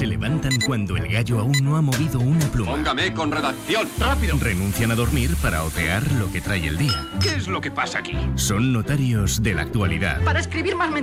Se levantan cuando el gallo aún no ha movido una pluma. Póngame con redacción, rápido. Renuncian a dormir para otear lo que trae el día. ¿Qué es lo que pasa aquí? Son notarios de la actualidad. Para escribir más